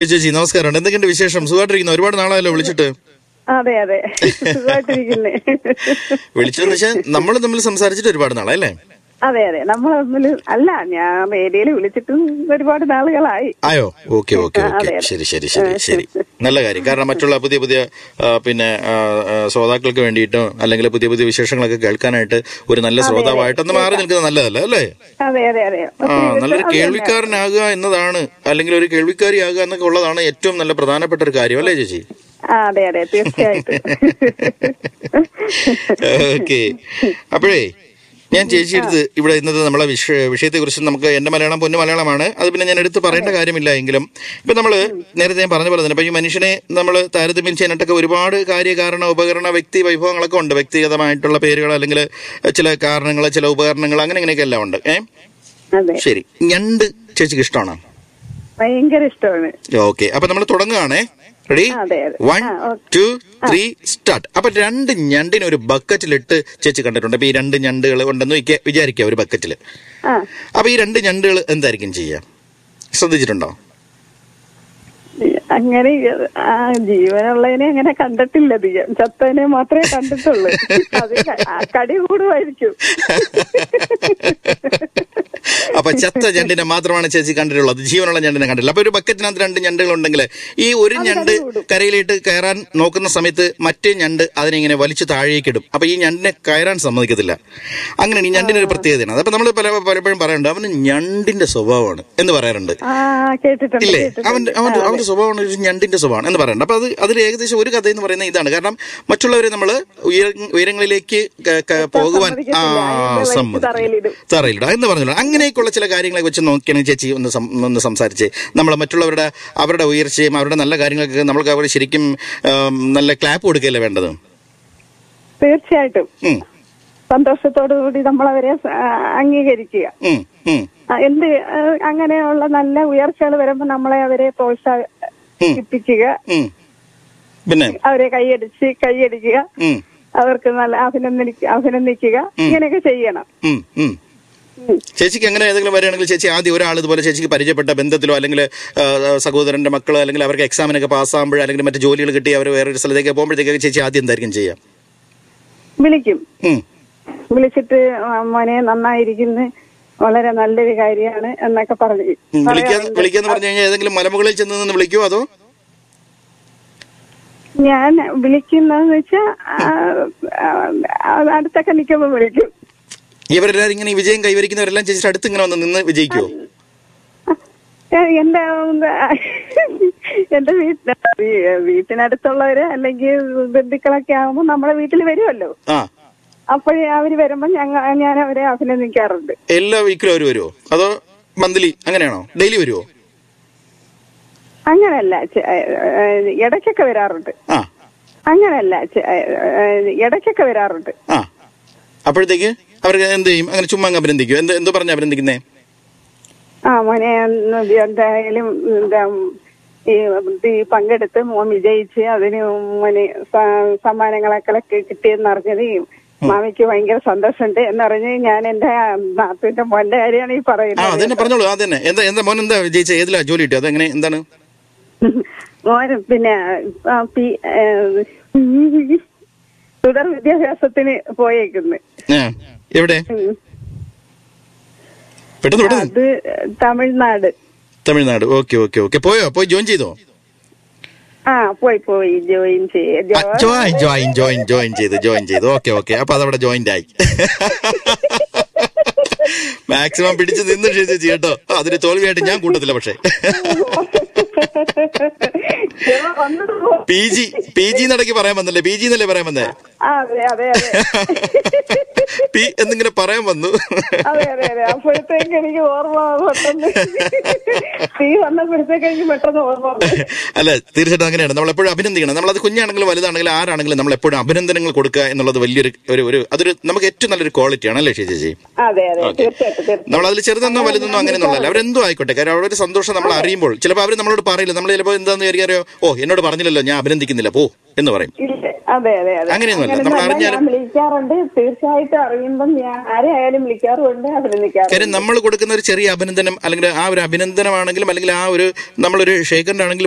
ചേച്ചി നമസ്കാരം. എന്തൊക്കെയുണ്ട് വിശേഷം? സുഖമായിട്ടിരിക്കുന്നു. ഒരുപാട് നാളായല്ലോ വിളിച്ചിട്ട്. അതെ അതെ, സുഖമായിട്ടിരിക്കുന്നേ. വിളിച്ചതെന്ന് വെച്ചാൽ നമ്മൾ തമ്മിൽ സംസാരിച്ചിട്ട് ഒരുപാട് നാളല്ലേ? അതെ അതെ, നമ്മൾ തമ്മിൽ അല്ല, ഞാൻ ഏരിയയിൽ വിളിച്ചിട്ടും ഒരുപാട് നാളുകളായി. ആയോ? ഓക്കെ ഓക്കെ ഓക്കെ, ശരി ശരി ശരി ശരി, നല്ല കാര്യം. കാരണം മറ്റുള്ള പുതിയ പുതിയ പിന്നെ ശ്രോതാക്കൾക്ക് വേണ്ടിയിട്ടോ അല്ലെങ്കിൽ പുതിയ പുതിയ വിശേഷങ്ങളൊക്കെ കേൾക്കാനായിട്ട് ഒരു നല്ല ശ്രോതാവായിട്ടൊന്ന് മാറി നിൽക്കുന്നത് നല്ലതല്ല അല്ലേ? അതെ അതെ അതെ, നല്ലൊരു കേൾവിക്കാരനാകുക എന്നതാണ്, അല്ലെങ്കിൽ ഒരു കേൾവിക്കാരിയാകുക എന്നൊക്കെ ഉള്ളതാണ് ഏറ്റവും നല്ല പ്രധാനപ്പെട്ട ഒരു കാര്യം അല്ലേ ചേച്ചി? അതെ അതെ, തീർച്ചയായിട്ടും. ഓക്കെ, അപ്പോഴേ ഞാൻ ചേച്ചി എടുത്ത് ഇവിടെ ഇന്നത്തെ നമ്മളെ വിഷയത്തെ കുറിച്ച് നമുക്ക് എന്റെ മലയാളം പൊന്നു മലയാളമാണ്, അത് പിന്നെ ഞാൻ എടുത്ത് പറയേണ്ട കാര്യമില്ല. എങ്കിലും ഇപ്പൊ നമ്മള് നേരത്തെ ഞാൻ പറഞ്ഞ പോലെ തന്നെ ഇപ്പൊ ഈ മനുഷ്യനെ നമ്മൾ താരതമ്യം ചെയ്യാനായിട്ടൊക്കെ ഒരുപാട് കാര്യകാരണ ഉപകരണ വ്യക്തി വൈഭവങ്ങളൊക്കെ ഉണ്ട്. വ്യക്തിഗതമായിട്ടുള്ള പേരുകൾ അല്ലെങ്കിൽ ചില കാരണങ്ങൾ, ചില ഉപകരണങ്ങൾ, അങ്ങനെ ഇങ്ങനെയൊക്കെ എല്ലാം ഉണ്ട്. ശരി, ഞണ്ട് ചേച്ചിക്ക് ഇഷ്ടമാണോ? ഭയങ്കര ഇഷ്ടമാണ്. ഓക്കെ, അപ്പൊ നമ്മൾ തുടങ്ങുകയാണേ. റെഡി? 1 2 3 സ്റ്റാർട്ട്. അപ്പൊ 2 ഞണ്ടിനെ ഒരു ബക്കറ്റിലിട്ട് ചേച്ചി കണ്ടിട്ടുണ്ട്. അപ്പൊ ഈ 2 ഞണ്ടുകൾ ഉണ്ടെന്ന് വിചാരിക്കുക ഒരു ബക്കറ്റില്. അപ്പൊ ഈ 2 ഞണ്ടുകൾ എന്തായിരിക്കും ചെയ്യാ? ശ്രദ്ധിച്ചിട്ടുണ്ടോ? അങ്ങനെ ജീവനുള്ളതിനെ അങ്ങനെ കണ്ടിട്ടില്ല, അധികം ചത്തതിനെ മാത്രമേ കണ്ടിട്ടുള്ളൂ. അത് കടി കൂടുമായിരിക്കും. അപ്പൊ ചത്ത ഞണ്ടിനെ മാത്രമാണ് ചേച്ചി കണ്ടിട്ടുള്ളത്, ജീവനുള്ള ഞണ്ടിനെ കണ്ടിട്ടില്ല. അപ്പൊ ഒരു ബക്കറ്റിനകത്ത് 2 ഞണ്ടുകൾ ഉണ്ടെങ്കിൽ ഈ ഒരു ഞണ്ട് കരയിലേക്ക് കയറാൻ നോക്കുന്ന സമയത്ത് മറ്റേ ഞണ്ട് അതിനെ വലിച്ചു താഴേക്കിടും. അപ്പൊ ഈ ഞണ്ടിനെ കയറാൻ സമ്മതിക്കത്തില്ല. അങ്ങനെയാണ് ഈ ഞണ്ടിന്റെ ഒരു പ്രത്യേകതയാണ്. അപ്പൊ നമ്മൾ പലപ്പോഴും പറയാറുണ്ട് അവന് ഞണ്ടിന്റെ സ്വഭാവമാണ് എന്ന് പറയാറുണ്ട്, ഇല്ലേ? അവന്റെ സ്വഭാവമാണ് ഒരു ഞണ്ടിന്റെ സ്വഭാവമാണ് എന്ന് പറയാറുണ്ട്. അപ്പൊ അതിൽ ഏകദേശം ഒരു കഥ എന്ന് പറയുന്നത് ഇതാണ്. കാരണം മറ്റുള്ളവരെ നമ്മൾ ഉയരങ്ങളിലേക്ക് പോകുവാൻ തറയിലിടുക എന്ന് പറഞ്ഞല്ലോ. അങ്ങനെയൊക്കെയുള്ള ചില കാര്യങ്ങളെ വെച്ച് നോക്കിയാണെങ്കിൽ ചേച്ചി ഒന്ന് സംസാരിച്ച് നമ്മൾ മറ്റുള്ളവരുടെ അവരുടെ ഉയർച്ചയും അവരുടെ നല്ല കാര്യങ്ങളൊക്കെ നമ്മൾക്ക് അവർ ശരിക്കും നല്ല ക്ലാപ്പ് കൊടുക്കുകയല്ലേ വേണ്ടത്? തീർച്ചയായിട്ടും സന്തോഷത്തോടുകൂടി നമ്മളവരെ അംഗീകരിക്കുക. എന്ത് അങ്ങനെയുള്ള നല്ല ഉയർച്ചകൾ വരുമ്പോൾ നമ്മളെ അവരെ പ്രോത്സാഹിപ്പിക്കുക, പിന്നെ അവരെ കൈയടിക്കുക, അവർക്ക് നല്ല അഭിനന്ദിക്കുക, ഇങ്ങനെയൊക്കെ ചെയ്യണം. ചേച്ചിക്ക് അങ്ങനെ ഏതെങ്കിലും വരികയാണെങ്കിൽ ചേച്ചി ആദ്യം ഒരാൾ ഇതുപോലെ ചേച്ചിക്ക് പരിചയപ്പെട്ട ബന്ധത്തിലോ അല്ലെങ്കിൽ സഹോദരന്റെ മക്കളോ അല്ലെങ്കിൽ അവർക്ക് എക്സാമിനൊക്കെ പാസ്സാകുമ്പോഴോ അല്ലെങ്കിൽ മറ്റു ജോലികൾ കിട്ടി അവർ വേറൊരു സ്ഥലത്തേക്ക് പോകുമ്പോഴത്തേക്ക് ചേച്ചി ആദ്യം എന്തായിരിക്കും ചെയ്യാം? വിളിക്കും. വിളിച്ചിട്ട് മോനെ നന്നായിരിക്കുന്നു, വളരെ നല്ലൊരു കാര്യമാണ് എന്നൊക്കെ പറഞ്ഞു. വിളിക്കാന്ന് പറഞ്ഞു കഴിഞ്ഞാൽ ഏതെങ്കിലും മലമുകളിൽ ചെന്ന് നിന്ന് വിളിക്കുമോ അതോ? ഞാൻ വിളിക്കുന്നതെന്ന് വെച്ചാ അടുത്തൊക്കെ നിൽക്കുമ്പോ വിളിക്കും. ഇവരെല്ലാരും ഇങ്ങനെ വിജയം കൈവരിക്കുന്നവരെല്ലാം ചേച്ചിയുടെ അടുത്ത് ഇങ്ങനെ വന്ന് നിന്ന് വിജയിക്കുമോ? എന്റെ വീട്ടിനടുത്തുള്ളവര് അല്ലെങ്കിൽ ബന്ധുക്കളൊക്കെ ആകുമ്പോ നമ്മളെ വീട്ടിൽ വരുമല്ലോ, അപ്പോഴേ അവര് വരുമ്പോ ഞാൻ അവരെ അഭിനന്ദിക്കാറുണ്ട്. എല്ലാ വീക്കിലും അവര് വരുമോ അതോ മന്ത്ലി അങ്ങനെയാണോ? ഡെയിലി വരുമോ? അങ്ങനല്ല, ഇടയ്ക്കൊക്കെ വരാറുണ്ട്. അങ്ങനല്ല, ഇടയ്ക്കൊക്കെ വരാറുണ്ട്. അപ്പോഴത്തേക്ക് അവർക്ക് എന്ത് ചെയ്യും? അങ്ങനെ ചുമ്മാ അഭിനന്ദിക്കും? എന്തോ പറഞ്ഞ അഭിനന്ദിക്കുന്നേ? മോനെ എന്തായാലും ഈ പങ്കെടുത്ത് മോൻ വിജയിച്ച് അതിന് മോന് സമ്മാനങ്ങളൊക്കെ കിട്ടിയെന്ന് അറിഞ്ഞത് മാമിക്ക് ഭയങ്കര സന്തോഷമുണ്ട് എന്ന് പറഞ്ഞ് ഞാൻ എന്റെ നാട്ടിന്റെ മോന്റെ കാര്യമാണ് ഈ പറയുന്നത്. പറഞ്ഞോളൂ. അതന്നെ, എന്താ മോൻ എന്താ വിജയിച്ച? ഏതിലാ ജോലി കിട്ടിയോ? അതെങ്ങനെ, എന്താണ് മോൻ? പിന്നെ തുടർ വിദ്യാഭ്യാസത്തിന് പോയേക്കുന്നു. എവിടെ? അത് തമിഴ്നാട്. Okay okay okay. പോയി ജോയിൻ ചെയ്തോ? പോയി ജോയിൻ ചെയ്തു. ഓക്കെ ഓക്കെ, അപ്പൊ അതവിടെ ജോയിന്റ് ആയി. മാക്സിമം പിടിച്ച് നിന്ന് ചേച്ചി കേട്ടോ. അതിന് തോൽവിയായിട്ട് ഞാൻ കൂട്ടത്തില്ല. പക്ഷെ പി ജി നടക്കി പറയാൻ വന്നല്ലേ? പി ജി എന്നല്ലേ പറയാൻ വന്നേ? പി എന്നിങ്ങനെ പറയാൻ വന്നു. അപ്പോഴത്തേക്ക് എനിക്ക് ഓർമ്മ പെട്ടെന്ന് ഓർമ്മ. അല്ല, തീർച്ചയായിട്ടും അങ്ങനെയാണ്. നമ്മൾ എപ്പോഴും അഭിനന്ദിക്കണം. നമ്മളത് കുഞ്ഞാണെങ്കിലും വലുതാണെങ്കിലും ആരാണെങ്കിലും നമ്മൾ എപ്പോഴും അഭിനന്ദനങ്ങൾ കൊടുക്കുക എന്നുള്ളത് വലിയൊരു അതൊരു നമുക്ക് ഏറ്റവും നല്ലൊരു ക്വാളിറ്റിയാണ് അല്ലേ ചേച്ചി? നമ്മൾ അതിൽ ചെറുതെന്നോ വലുതെന്നോ അങ്ങനെയൊന്നുമല്ല. അവരെന്തോ ആയിക്കോട്ടെ, കാരണം അവരുടെ സന്തോഷം നമ്മൾ അറിയുമ്പോൾ ചിലപ്പോൾ അവർ നമ്മളോട് പറയില്ല. നമ്മൾ ചിലപ്പോൾ എന്താന്ന് വിചാരിക്കാറിയോ, എന്നോട് പറഞ്ഞില്ലല്ലോ, ഞാൻ അഭിനന്ദിക്കുന്നില്ല, പോ എന്ന് പറയും. അങ്ങനെയൊന്നുമല്ല, നമ്മൾ അറിഞ്ഞാലും വിളിക്കാറുണ്ട്. തീർച്ചയായിട്ടും അറിയുമ്പം ഞാൻ ആരെയായാലും വിളിക്കാറുണ്ട്, അഭിനന്ദിക്കാറുണ്ട്. കാര്യം നമ്മൾ കൊടുക്കുന്ന ഒരു ചെറിയ അഭിനന്ദനം അല്ലെങ്കിൽ ആ ഒരു അഭിനന്ദനമാണെങ്കിലും അല്ലെങ്കിൽ ആ ഒരു നമ്മളൊരു ഷേക്കറിന്റെ ആണെങ്കിലും